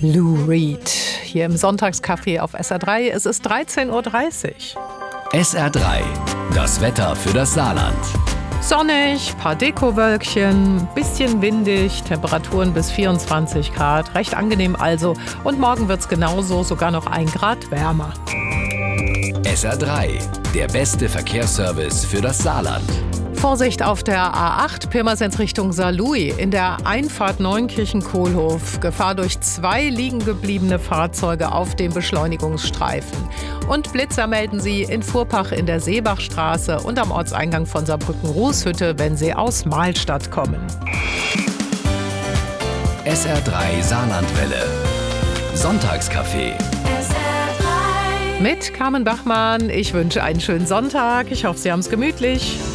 Lou Reed hier im Sonntagscafé auf SR3. Es ist 13:30 Uhr. SR3, das Wetter für das Saarland. Sonnig, paar Dekowölkchen, bisschen windig, Temperaturen bis 24 Grad, recht angenehm also. Und morgen wird's genauso, sogar noch 1 Grad wärmer. SR3, der beste Verkehrsservice für das Saarland. Vorsicht auf der A8 Pirmasens Richtung Saarlouis. In der Einfahrt Neunkirchen-Kohlhof. Gefahr durch 2 liegen gebliebene Fahrzeuge auf dem Beschleunigungsstreifen. Und Blitzer melden Sie in Furpach in der Seebachstraße und am Ortseingang von Saarbrücken-Rußhütte, wenn Sie aus Mahlstadt kommen. SR3 Saarlandwelle. Sonntagscafé. Mit Carmen Bachmann. Ich wünsche einen schönen Sonntag. Ich hoffe, Sie haben es gemütlich.